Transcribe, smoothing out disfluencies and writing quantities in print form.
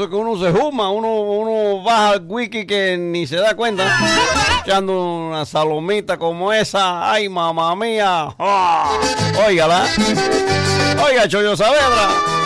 eso que uno se juma, uno baja al wiki que ni se da cuenta, echando una salomita como esa. Ay, mamá mía. Óigala. Oiga, Chollo Saavedra.